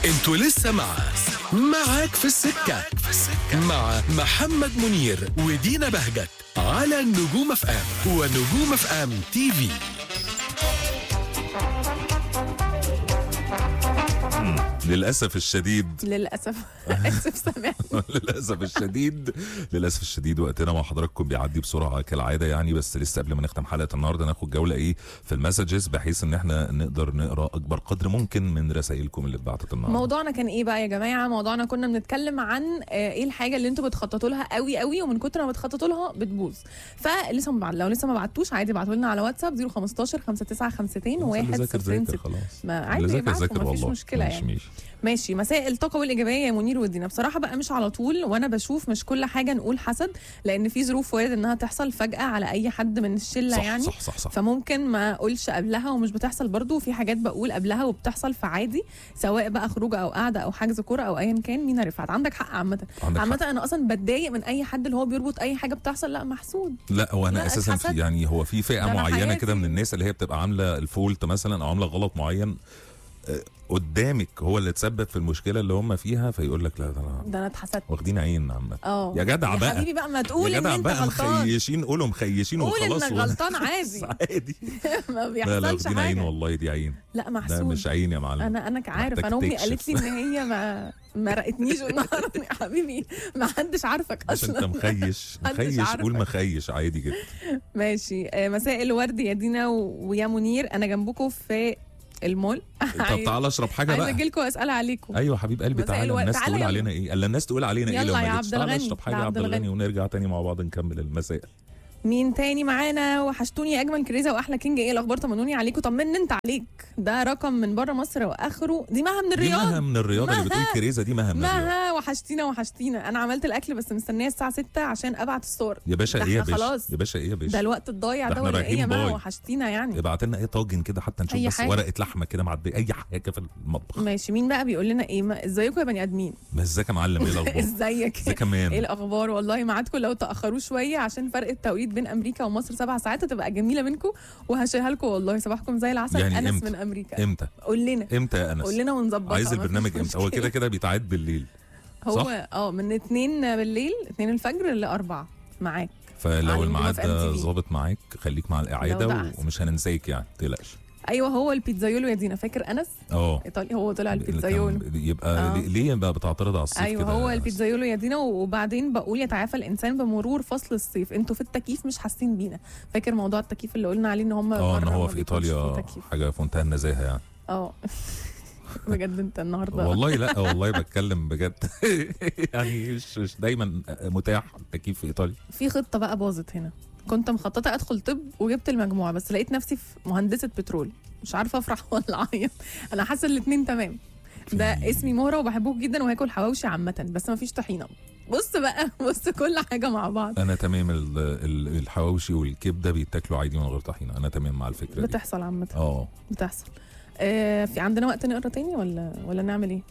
انتوا لسه معاك في السكة مع محمد منير ودينا بهجت على نجوم اف ام ونجوم اف ام تي في. للأسف الشديد اسف سامعني. للأسف الشديد وقتنا مع حضراتكم بيعدي بسرعة كالعادة يعني، بس لسه قبل ما نختم حلقة النهاردة ناخد جولة في المسجز بحيث ان احنا نقدر نقرأ اكبر قدر ممكن من رسائلكم اللي اتبعتت النهاردة. موضوعنا كان ايه بقى يا جماعة؟ موضوعنا كنا بنتكلم عن ايه الحاجة اللي انتوا بتخططوا لها قوي قوي ومن كتر ما بتخططوا لها بتبوظ. فلسه لو لسه ما بعتوش عادي ابعتوا لنا على واتساب 015 5952 106. ما عادي ابعتوا مفيش مشكلة يعني. ماشي. مساء الطاقه والايجابيه يا منير ودينا. بصراحه بقى مش على طول، وانا بشوف مش كل حاجه نقول حسد، لان في ظروف وارد انها تحصل فجاه على اي حد من الشله. صح يعني صح. فممكن ما اقولش قبلها ومش بتحصل برضو، وفي حاجات بقول قبلها وبتحصل، فعادي سواء بقى خروجه او قاعده او حجز كوره او ايا كان. مين رفعت عندك حق عامه. انا اصلا بتضايق من اي حد اللي هو بيربط اي حاجه بتحصل لا محسود. لا وانا اساسا في يعني هو في فئه معينه كده من الناس اللي هي بتبقى عامله الفولت مثلا او عامله غلط معين قدامك هو اللي تسبب في المشكله اللي هم فيها، فيقول لك لا ده انا اتحسدت. واخدين عين عامه. يا جدع بقى، يا حبيبي بقى ما تقول ان انت غلطان. مخيشين قولوا مخيشين وخلاص. قول انك غلطان عادي. عادي. ما بيحصلش حاجه. عين والله دي عين. لا محسود. لا مش عين يا معلم. انا عارف. انا امي قالت لي ان هي ما رقتنيش النهارده. يا حبيبي ما حدش عارفك اصلا. عشان انت مخيش قول مخيش عادي جدا. ماشي. مساء الورد يا دينا ويا منير، انا جنبكم في المول. طب تعالى اشرب حاجه بقى. عايزه اجي لكم واسال عليكم. ايوه حبيب قلبي تعالى. الناس تقول علينا ايه؟ الناس تقول علينا ايه لو ما جيتش؟ تعالى اشرب حاجه يا عبد الغني ونرجع تاني مع بعض نكمل المساء. مين تاني معانا؟ وحشتوني يا اجمل كريزه واحلى كينج. ايه الاخبار؟ طمنوني عليكم. طمني انت عليك. ده رقم من بره مصر واخره. دي مها من الرياض. مها من الرياض اللي بتقول كريزه دي. مها من الرياض. وحشتينا. انا عملت الاكل بس مستنيه الساعه 6 عشان ابعت الصور. يا باشا ايه يا باشا؟ خلاص يا باشا ايه يا باشا؟ ده الوقت الضايع ده ولا ايه يا مها؟ وحشتينا يعني. ابعت لنا ايه طاجن كده حتى نشوف بس حاجة. ورقه لحمه كده معديه اي حاجه في المطبخ. ماشي. مين بقى بيقول لنا ايه؟ ازيكم يا بني ادمين؟ ازيك يا معلم؟ ايه الاخبار؟ ازيك كمان؟ ايه الاخبار؟ والله ميعادكم لو تاخروا شويه عشان فرق التوقيت بين امريكا ومصر 7 ساعات هتبقى جميله منكم وهشيلها لكم. والله صباحكم زي العسل. يعني انس امتى؟ من امريكا. امتى؟ قول لنا امتى يا انس؟ قول لنا ونظبطها. عايز البرنامج امتى؟ هو كده بيتعاد بالليل هو من 2 بالليل 2 الفجر ل 4 معاك. فلو الميعاد ده ظابط معاك خليك مع الاعاده ومش هننساك يعني ما تقلقش. ايوه هو البيتزايولو يا دينا. فاكر انس؟ ايطالي. هو طلع البيتزايولو. يبقى ليه بقى بتعترض على الصيف ايوه كده؟ هو البيتزايولو يا دينا. وبعدين بقول يتعافى الانسان بمرور فصل الصيف. انتوا في التكييف مش حاسين بينا. فاكر موضوع التكييف اللي قلنا عليه ان هم ان هو في ايطاليا حاجه في منتهى النزاهه يعني. بجد انت النهارده والله لا والله بتكلم بجد. يعني مش دايما متاح التكييف في ايطاليا. في خطه بقى باظت هنا. كنت مخططه ادخل طب وجبت المجموعه بس لقيت نفسي في مهندسه بترول. مش عارفه افرح ولا اعيط. انا حاسه الاثنين تمام. ده اسمي مهره وبحبوك جدا وهاكل حواوشي عامه بس ما فيش طحينه. بص كل حاجه مع بعض. انا تمام. الحواوشي والكبده بيتاكلوا عادي من غير طحينه. انا تمام مع الفكره دي. بتحصل عامه. بتحصل. في عندنا وقت نقرا تاني ولا نعمل ايه؟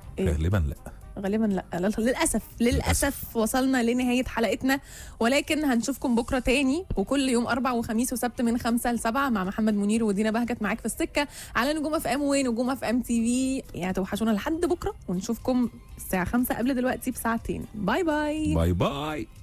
غالبا لا. للاسف وصلنا لنهايه حلقتنا، ولكن هنشوفكم بكره تاني وكل يوم 4 وخميس وسبت من 5 ل 7 مع محمد منير ودينا بهجت معاك في السكه على نجوم اف ام ونجوم اف ام تي في. يعني توحشونا لحد بكره ونشوفكم الساعه 5 قبل دلوقتي بساعتين. باي باي.